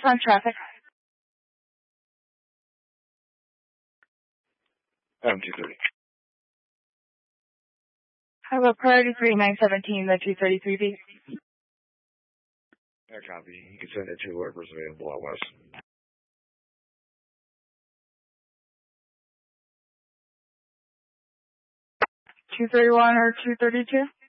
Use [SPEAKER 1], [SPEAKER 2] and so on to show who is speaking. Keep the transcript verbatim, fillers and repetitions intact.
[SPEAKER 1] on traffic.
[SPEAKER 2] M two thirty.
[SPEAKER 1] How about priority three nine seventeen, the two thirty-three B?
[SPEAKER 2] That copy. You can send it to whoever's available out west.
[SPEAKER 1] two thirty-one or two thirty-two?